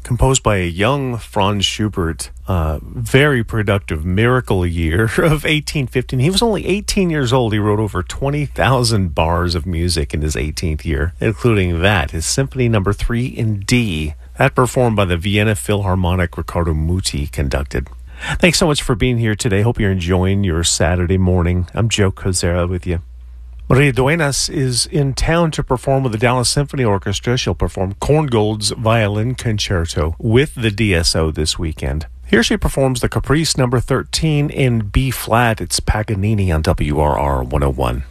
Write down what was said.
composed by a young Franz Schubert, very productive miracle year of 1815. He was only 18 years old. He wrote over 20,000 bars of music in his 18th year, including his Symphony Number 3 in D, that performed by the Vienna Philharmonic. Riccardo Muti conducted. Thanks so much for being here today. Hope you're enjoying your Saturday morning. I'm Joe Kozera with you. Maria Duenas is in town to perform with the Dallas Symphony Orchestra. She'll perform Korngold's Violin Concerto with the DSO this weekend. Here she performs the Caprice Number 13 in B-flat. It's Paganini on WRR 101.